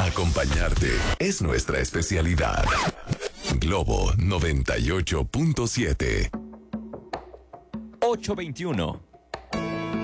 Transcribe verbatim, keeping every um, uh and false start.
Acompañarte es nuestra especialidad. Globo noventa y ocho punto siete. ocho veintiuno.